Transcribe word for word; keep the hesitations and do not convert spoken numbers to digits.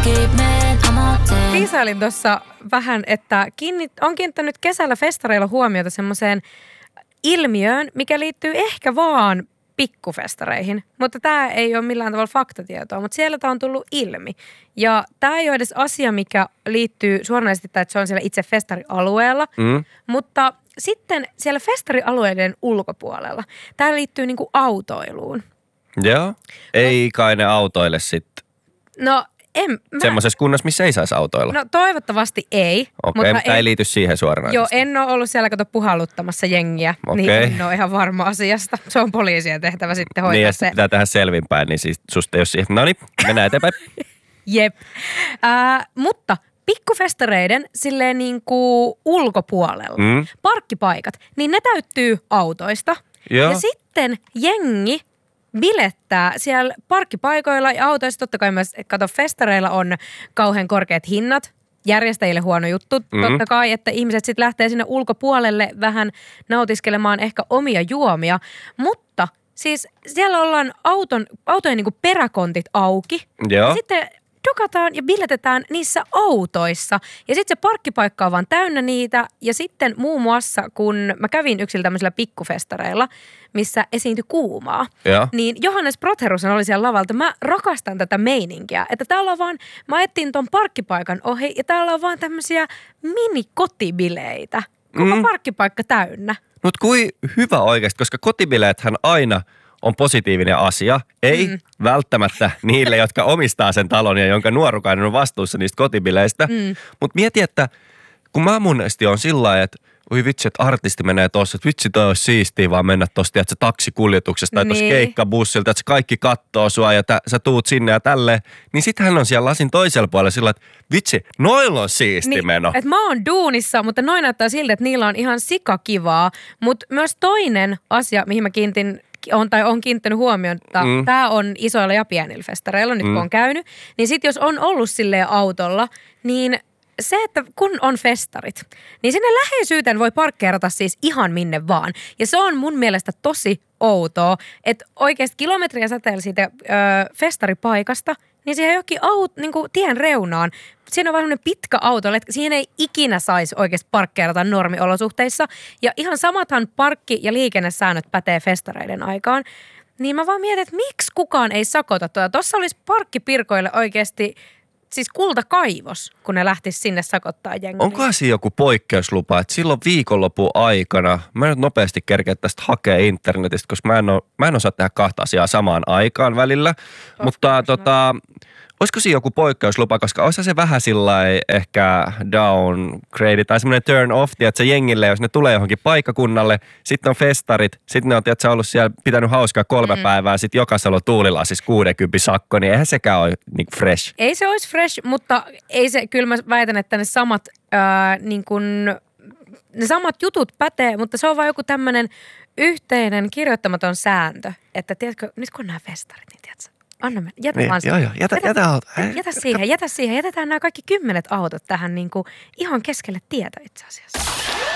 Viisailin tuossa vähän, että kiinnit, on kiinnittänyt kesällä festareilla huomiota semmoiseen ilmiöön, mikä liittyy ehkä vaan pikkufestareihin, mutta tämä ei ole millään tavalla faktatietoa, mutta siellä tämä on tullut ilmi. Ja tämä ei ole edes asia, mikä liittyy suoranaisesti, että se on siellä itse festarialueella, mm. mutta sitten siellä festarialueiden ulkopuolella tämä liittyy niinku autoiluun. Joo, ei kai ne autoille sitten. No en. Mä... Semmoisessa kunnassa, missä ei saisi autoilla. No toivottavasti ei. Okei, mutta en... ei liity siihen suoraan. Joo, en ole ollut siellä kato puhalluttamassa jengiä, okay. Niin en ole ihan varma asiasta. Se on poliisien tehtävä sitten hoitaa niin, se. Niin, pitää tehdä selvinpäin, niin siis susta ei ole siihen. No niin, mennään eteenpäin. Jep. Äh, mutta pikkufestareiden silleen niin kuin ulkopuolella, mm. parkkipaikat, niin ne täyttyy autoista. Joo. Ja sitten jengi bilettää siellä parkkipaikoilla ja autoissa. Totta kai myös, kato, festareilla on kauhean korkeat hinnat. Järjestäjille huono juttu, mm-hmm. totta kai, että ihmiset sitten lähtee sinne ulkopuolelle vähän nautiskelemaan ehkä omia juomia. Mutta siis siellä ollaan auton, autojen niinku peräkontit auki. Joo. Ja sitten dokataan ja biletetään niissä autoissa. Ja sitten se parkkipaikka on vaan täynnä niitä. Ja sitten muun muassa, kun mä kävin yksillä tämmöisillä pikkufestareilla, missä esiintyi kuumaa, ja. Niin Johannes Protherusen oli siellä lavalta. Mä rakastan tätä meininkiä, että täällä on vaan, mä etsin ton parkkipaikan ohi ja täällä on vaan tämmöisiä minikotibileitä. Koko mm. parkkipaikka täynnä. Mut kui hyvä oikeasti, koska kotibileethän aina on positiivinen asia. Ei mm. välttämättä niille, jotka omistaa sen talon ja jonka nuorukainen on vastuussa niistä kotibileistä. Mm. Mutta mieti, että kun mä monesti on sillä lailla, että oi vitsi, että artisti menee tossa, että vitsi toi olisi siistiä vaan mennä tosta, että sä taksikuljetuksesta tai tossa niin. keikkabussilta, että kaikki kattoo sua ja tä, sä tuut sinne ja tälleen. Niin sit hän on siellä lasin toisella puolella sillä, että vitsi, noilla on siisti niin, meno. Että mä oon duunissa, mutta noin näyttää siltä, että niillä on ihan sikakivaa. Mutta myös toinen asia, mihin mä kiinnitin on tai on kiinnittänyt huomioon, että mm. tämä on isoilla ja pienillä festareilla, nyt mm. kun on käynyt. Niin sit jos on ollut silleen autolla, niin se, että kun on festarit, niin sinne läheisyyteen voi parkkeerata siis ihan minne vaan. Ja se on mun mielestä tosi outoa, että oikeasti kilometriä säteellä siitä ö, festaripaikasta, niin siihen jokin aut, niin kuin tien reunaan. Siinä on vaan sellainen pitkä auto, että siihen ei ikinä saisi oikeasti parkkeerata normiolosuhteissa. Ja ihan samathan parkki- ja liikennesäännöt pätee festareiden aikaan. Niin mä vaan mietin, että miksi kukaan ei sakota tuota. Tuossa olisi parkkipirkoille oikeasti siis kultakaivos, kun ne lähtis sinne sakottaa jengiä. Onkohan siinä joku poikkeuslupa, että silloin viikonlopun aikana, mä nyt nopeasti kerkeen tästä hakea internetistä, koska mä en, ole, mä en osaa tehdä kahta asiaa samaan aikaan välillä, Tos mutta tota, olisiko siinä joku poikkeuslupa, koska olisi se vähän sillai ehkä downgrade tai semmoinen turn off, että se jengille, jos ne tulee johonkin paikkakunnalle, sitten on festarit, sitten ne on tietysti ollut siellä pitänyt hauskaa kolme mm. päivää, sitten jokaisella on tuulilasissa kuusikymmentä sakko, niin eihän sekään ole niin fresh. Ei se olisi fresh, mutta ei se, kyllä mä väitän, että ne samat, ää, niin kun, ne samat jutut pätee, mutta se on vaan joku tämmöinen yhteinen kirjoittamaton sääntö, että tiedätkö, nyt kun on nämä festarit, niin tiedätkö, anna mennä, jätä niin, vaan joo, joo, jätä, jätä, jätä auto. Jätä siihen, jätä siihen, jätetään nämä kaikki kymmenet autot tähän niin kuin ihan keskelle tietä itse asiassa.